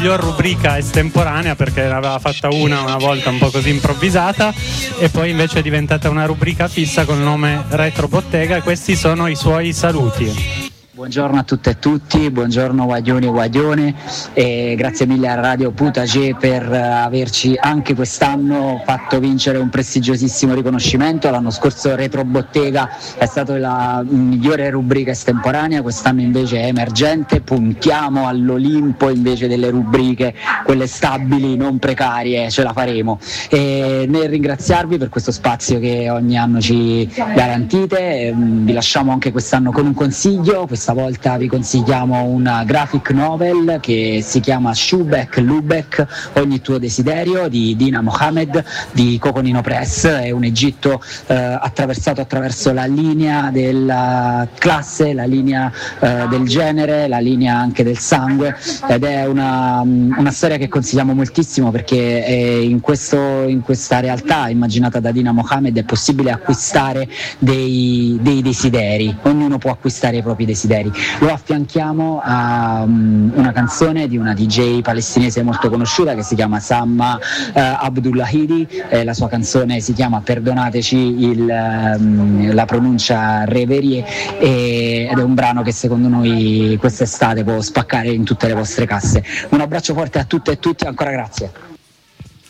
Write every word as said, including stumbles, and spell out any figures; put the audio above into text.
miglior rubrica estemporanea, perché ne aveva fatta una una volta un po' così improvvisata e poi invece è diventata una rubrica fissa col nome Retro Bottega, e questi sono i suoi saluti. Buongiorno a tutte e tutti, buongiorno Guaglioni e Guaglione, e grazie mille a Radio Potager per averci anche quest'anno fatto vincere un prestigiosissimo riconoscimento. L'anno scorso Retro Bottega è stata la migliore rubrica estemporanea, quest'anno invece è emergente, puntiamo all'Olimpo invece delle rubriche, quelle stabili, non precarie, ce la faremo. E nel ringraziarvi per questo spazio che ogni anno ci garantite, vi lasciamo anche quest'anno con un consiglio. Questa volta vi consigliamo una graphic novel che si chiama Shubeck Lubeck, ogni tuo desiderio, di Dina Mohamed di Coconino Press. È un Egitto eh, attraversato attraverso la linea della classe, la linea eh, del genere, la linea anche del sangue, ed è una, una storia che consigliamo moltissimo, perché è in, questo, in questa realtà immaginata da Dina Mohamed è possibile acquistare dei, dei desideri, ognuno può acquistare i propri desideri. Lo affianchiamo a um, una canzone di una D J palestinese molto conosciuta che si chiama Samma uh, Abdullahidi, eh, la sua canzone si chiama, perdonateci il, um, la pronuncia, Reverie, e, ed è un brano che secondo noi quest'estate può spaccare in tutte le vostre casse. Un abbraccio forte a tutte e tutti, ancora grazie.